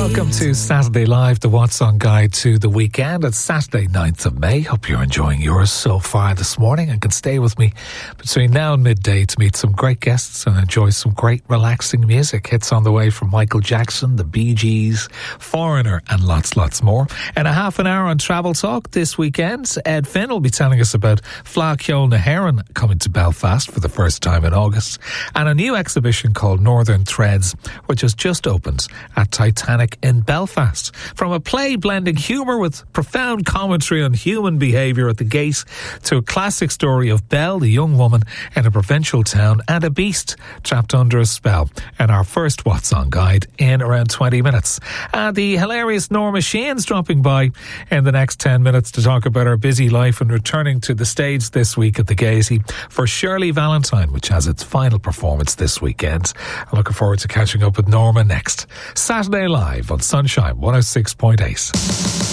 Welcome to Saturday Live, the What's On guide to the weekend. It's Saturday, 9th of May. Hope you're enjoying yours so far this morning and can stay with me between now and midday to meet some great guests and enjoy some great relaxing music. Hits on the way from Michael Jackson, the Bee Gees, Foreigner and lots more. In a half an hour on Travel Talk this weekend, Ed Finn will be telling us about Fleadh Cheoil na hÉireann coming to Belfast for the first time in August, and a new exhibition called Northern Threads, which has just opened at Titanic in Belfast. From a play blending humour with profound commentary on human behaviour at the gate, to a classic story of Belle, the young woman in a provincial town, and a beast trapped under a spell. And our first What's On guide in around 20 minutes. And the hilarious Norma Sheehan's dropping by in the next 10 minutes to talk about her busy life and returning to the stage this week at the Gaiety for Shirley Valentine, which has its final performance this weekend. I'm looking forward to catching up with Norma next. Saturday Live on Sunshine 106.8.